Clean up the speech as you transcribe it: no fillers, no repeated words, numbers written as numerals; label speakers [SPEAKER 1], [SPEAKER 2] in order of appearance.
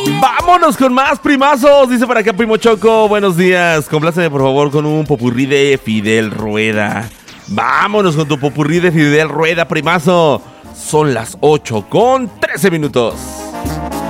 [SPEAKER 1] Vámonos con más primazos. Dice para acá Primo Choco, buenos días. Compláceme por favor con un popurrí de Fidel Rueda. Vámonos con tu popurrí de Fidel Rueda, primazo. Son las 8:13 minutos.